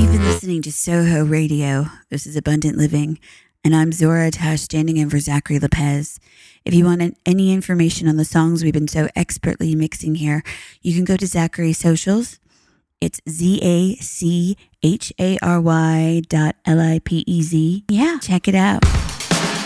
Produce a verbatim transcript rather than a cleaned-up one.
Listening to Soho Radio. This is Abundant Living, and I'm Zora Tash, standing in for Zachary Lopez. If you want any information on the songs we've been so expertly mixing here, you can go to Zachary's socials. It's Z A C H A R Y dot L I P E Z. Yeah, check it out.